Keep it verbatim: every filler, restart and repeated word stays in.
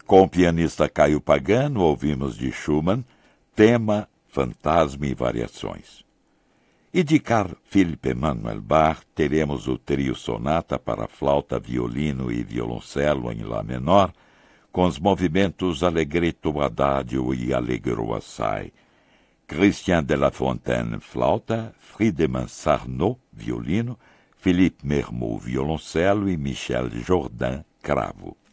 Com o pianista Caio Pagano, ouvimos de Schumann, tema, fantasma e variações. E de Carl Philipp Emanuel Bach, teremos o trio sonata para flauta, violino e violoncelo em Lá menor, com os movimentos Allegretto Adagio e Allegro Assai. Christian de la Fontaine, flauta, Friedemann Sarnot, violino, Philippe Mermoz, violoncelo e Michel Jourdain, cravo.